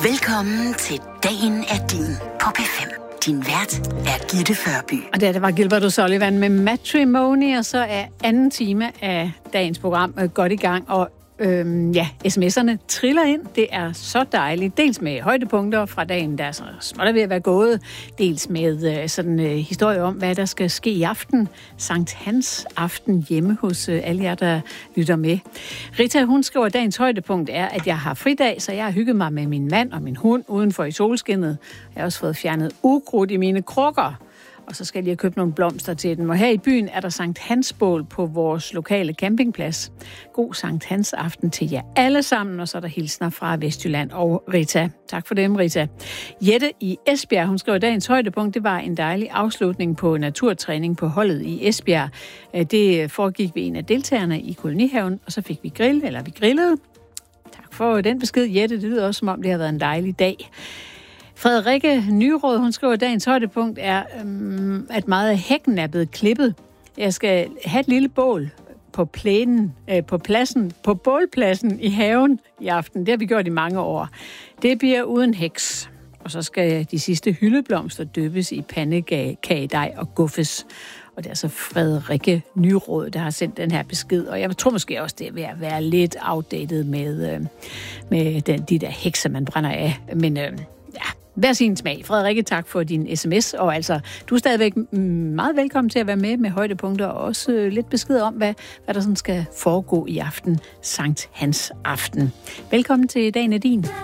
Velkommen til Dagen er din på P5. Din vært er Gitte Førby. Og det var Gilbert O'Sullivan med Matrimony, og så er anden time af dagens program godt i gang. Og sms'erne triller ind. Det er så dejligt. Dels med højdepunkter fra dagen, der er så småt ved at være gået. Dels med sådan historie om, hvad der skal ske i aften. Sankt Hans aften hjemme hos alle jer, der lytter med. Rita, hun skriver, at dagens højdepunkt er, at jeg har fridag, så jeg har hygget mig med min mand og min hund udenfor i solskinnet. Jeg har også fået fjernet ukrudt i mine krukker. Og så skal jeg lige have købt nogle blomster til dem. Og her i byen er der Sankt Hans bål på vores lokale campingplads. God Sankt Hans aften til jer alle sammen. Og så er der hilsner fra Vestjylland og Rita. Tak for dem, Rita. Jette i Esbjerg, hun skriver, dagens højdepunkt, det var en dejlig afslutning på naturtræning på holdet i Esbjerg. Det foregik ved en af deltagerne i kolonihaven, og så fik vi grillede. Tak for den besked, Jette. Det lyder også, som om det har været en dejlig dag. Frederikke Nyråd, hun skriver, at dagens højdepunkt er, at meget af hækken er blevet klippet. Jeg skal have et lille bål på bålpladsen i haven i aften. Det har vi gjort i mange år. Det bliver uden heks. Og så skal de sidste hyldeblomster dyppes i pandekagedej og guffes. Og det er altså Frederikke Nyråd, der har sendt den her besked. Og jeg tror måske også, det er ved at være lidt outdated med de der hekser, man brænder af. Men hver sin smag. Frederikke, tak for din sms. Og altså, du er stadigvæk meget velkommen til at være med højdepunkter, og også lidt besked om, hvad der sådan skal foregå i aften. Sankt Hans aften. Velkommen til Dagen er din.